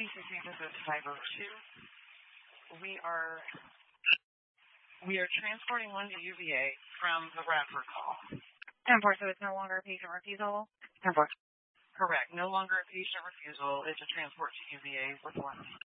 PCC, this is 502. We are transporting one to UVA from the Radford call. 10-4, so it's no longer a patient refusal? 10-4. Correct. No longer a patient refusal. It's a transport to UVA with one.